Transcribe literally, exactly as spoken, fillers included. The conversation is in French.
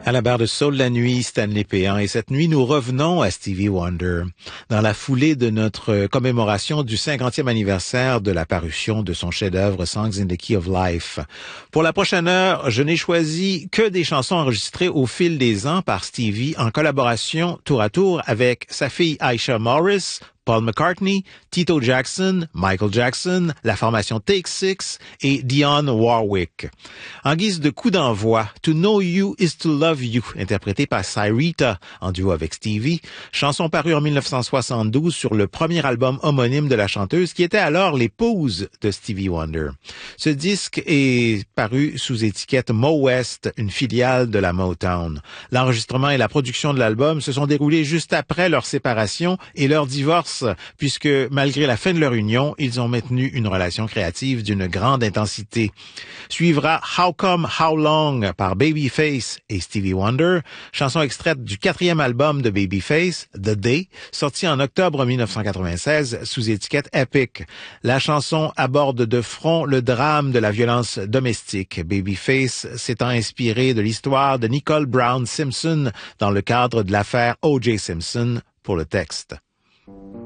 À la barre de Soul la nuit, Stanley Péan. Et cette nuit, nous revenons à Stevie Wonder. Dans la foulée de notre commémoration du cinquantième anniversaire de la parution de son chef-d'œuvre Songs in the Key of Life. Pour la prochaine heure, je n'ai choisi que des chansons enregistrées au fil des ans par Stevie en collaboration tour à tour avec sa fille Aisha Morris, Paul McCartney, Tito Jackson, Michael Jackson, la formation Take Six et Dionne Warwick. En guise de coup d'envoi, To Know You is to Love You, interprété par Syreeta en duo avec Stevie, chanson parue en dix-neuf cent soixante-douze sur le premier album homonyme de la chanteuse qui était alors l'épouse de Stevie Wonder. Ce disque est paru sous étiquette Mo West, une filiale de la Motown. L'enregistrement et la production de l'album se sont déroulés juste après leur séparation et leur divorce, puisque malgré la fin de leur union, ils ont maintenu une relation créative d'une grande intensité. Suivra How Come, How Long par Babyface et Stevie Wonder, chanson extraite du quatrième album de Babyface, The Day, sorti en octobre dix-neuf cent quatre-vingt-seize sous étiquette Epic. La chanson aborde de front le drame de la violence domestique. Babyface s'étant inspiré de l'histoire de Nicole Brown Simpson dans le cadre de l'affaire O J Simpson pour le texte.